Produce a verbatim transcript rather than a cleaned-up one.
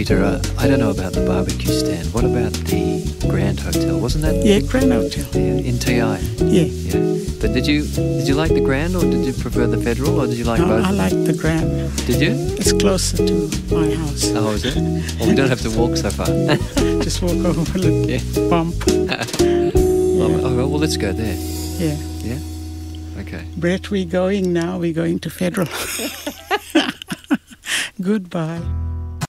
Peter, uh, I don't know about the barbecue stand. What about the Grand Hotel? Wasn't that? Yeah, Grand Hotel. Yeah, in T I. Yeah. Yeah. But did you did you like the Grand or did you prefer the Federal or did you like No, both? I like the Grand. Did you? It's closer to my house. Oh, is it? Well, we don't have to walk so far. Just walk over a little Yeah. bump. Oh, well, well, let's go there. Yeah. Yeah? Okay. Brett, we're going now. We're going to Federal. Goodbye.